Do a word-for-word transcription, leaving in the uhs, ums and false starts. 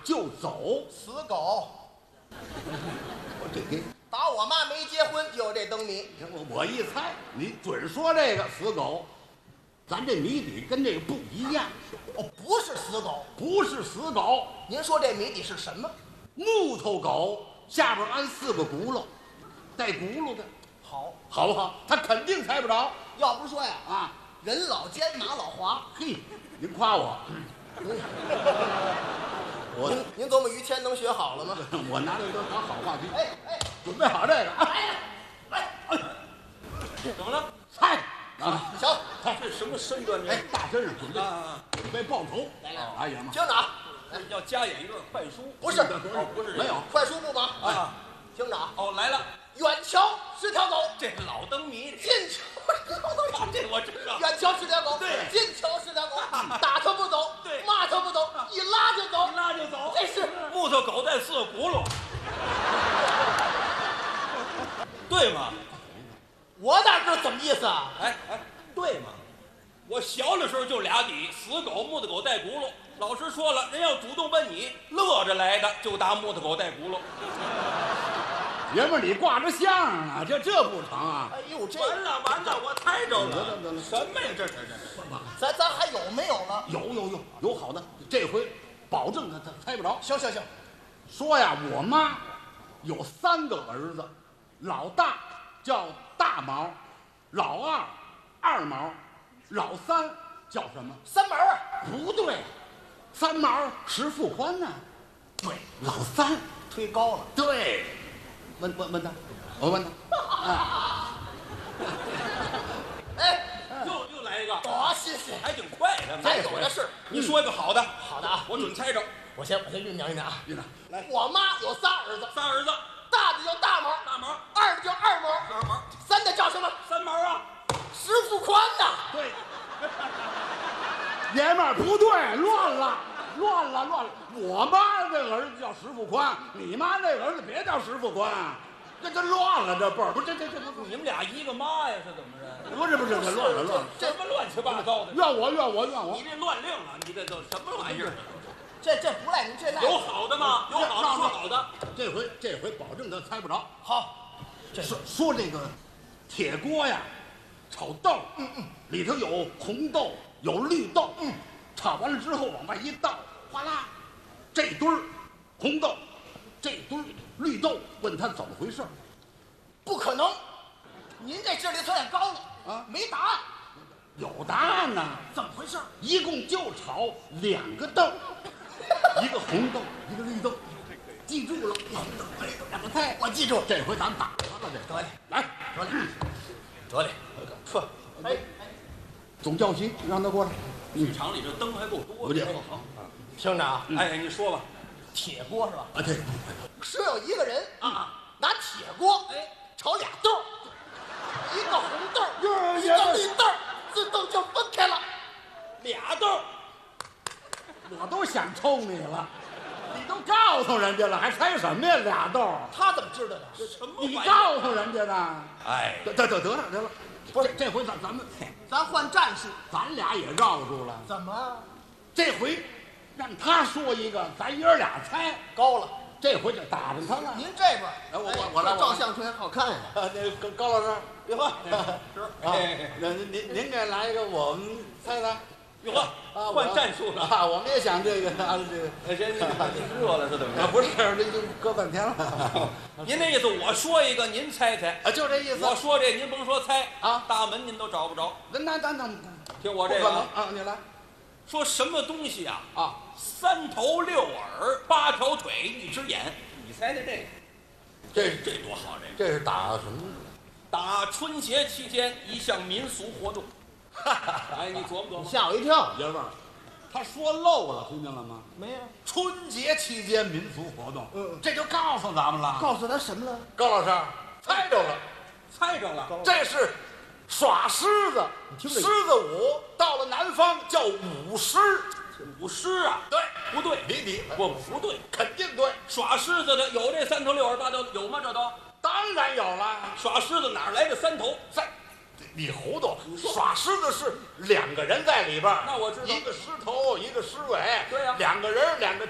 就走。 死狗！ 我这给打我妈没结婚就有这灯谜。 我我一猜，你准说这个死狗。咱这谜底跟这个不一样。 哦，不是死狗， 不是死狗。 您说这谜底是什么？ 木头狗下边安四个轱辘，带轱辘的， 好， 好不好？他肯定猜不着。 要不是说呀， 啊， 人老奸马老滑。 嘿，您夸我。我您您琢磨于谦能学好了吗？ 我拿这都当好话题。 哎哎， 准备好这个。 来来哎， 怎么了？ 猜啊， 行， 这什么身段？ 哎，大身上准备啊， 准备报仇。 来来， 哎呀妈， 听着啊， 要加演一段快书？ 不是哦，不是， 没有快书不忙啊。 听着啊， 哦，来了， 远瞧是条狗， 这老灯谜， 近瞧是条狗。 这我知道。 远瞧是条狗， 对近瞧是条狗，打它不走， 对骂它不走，一拉就走， 一拉就走， 这是木头狗带四个轱辘，对吗？ 我哪知道怎么意思啊？ 哎哎，对吗？我小的时候就俩底，死狗、木头狗带轱辘。老师说了，人要主动问你，乐着来的就答木头狗带轱辘。 爷们儿你挂着相啊，这这不成啊？ 哎呦，这完了完了，我猜着得了得了了，什么呀？这这这咱咱还有没有了？ 有有有有好的，这回保证他他猜不着。 行行行， 说呀，我妈有三个儿子，老大叫大毛，老二二毛，老三叫什么？ 三毛啊， 不对，三毛石富宽呢、对，老三推高了。 对，问问问他，我问他，啊， 哎， 又又来一个， 多新鲜！ 还挺快的。 咱有的是。 你说一个好的， 好的啊， 我准猜着。 我先我先酝酿酝酿啊。 院长， 来， 我妈有仨儿子， 仨儿子， 大的叫大毛， 大毛、 二的叫二毛， 二毛、 三的叫什么？ 三毛啊。 石富宽呐。 对，爷们儿不对，乱了，乱了，乱了。我妈这个儿子叫石富宽，你妈那个儿子别叫石富宽，这这乱了，这辈儿不是这这这不你们俩一个妈呀？是怎么着？ 不是不是这乱了乱了。 什么乱七八糟的？ 怨我怨我怨我你，这乱令啊！你这都什么玩意儿？ 这这不赖您，这赖有好的吗？有好的说好的。 这回这回保证他猜不着。 好。这说说这个铁锅呀，炒豆，嗯嗯，里头有红豆有绿豆，嗯，炒完了之后往外一倒，哗啦，这堆儿红豆，这堆儿绿豆，问他怎么回事儿？ 不可能，您这智力测验高了啊没答案， 有答案呢， 怎么回事？ 一共就炒两个豆，一个红豆，一个绿豆，记住了，红豆绿豆两个菜， 我记住了。 这回咱打他了，这得嘞， 来， 得嘞，得嘞，呵，哎， 总教习让他过来， 剧场里这灯还够多的。 不见好。 听着啊， 哎，你说吧。 铁锅是吧？ 啊对， 说有一个人啊， 拿铁锅哎炒俩豆儿，一个红豆儿， 哟一个绿豆儿，自动就分开了。 俩豆儿， 我都想抽你了，你都告诉人家了，还猜什么呀？俩豆儿， 他怎么知道的？ 什么你玩意儿？ 告诉人家呢？ 哎， 得得得得了得了，不是这回咱咱们咱换战术， 咱俩也绕住了， 怎么这回让他说一个，咱爷儿俩猜， 高了？ 这回就打着他了。 您这边儿， 哎我哎我我来我来这照相出来好看呀。 啊，那高高老师， 别换， 啊，那您您您给来一个，我们猜猜。 哟呵， 啊， 换战术了。 啊！我们也想这个啊，这个哎，谁您热了是怎么着？ 啊，不是，这已经搁半天了。 您那意思，我说一个，您猜猜。 啊，就这意思。 我说这，您甭说猜啊， 大门您都找不着。 那那那那， 听我这个啊， 啊，你来说什么东西啊？ 啊！ 三头六耳，八条腿，一只眼。你猜猜这个？ 这这多好！这个这是打什么？ 打春节期间一项民俗活动。哎，你琢磨琢磨。 吓我一跳。 爷们儿，他说漏了，听见了吗？ 没有， 春节期间民俗活动， 嗯这就告诉咱们了。 告诉他什么了？ 高老师猜着了， 猜着了。 这是耍狮子， 听着狮子舞到了南方叫舞狮。 舞狮啊？ 对， 不对， 谜底不不对， 肯定对， 耍狮子的有这三头六耳八条，有吗？这都当然有了。 耍狮子哪儿来的三头？ 在，你糊涂！耍狮子是两个人在里边儿， 那我知道一个狮头，一个狮尾， 对呀两个人两个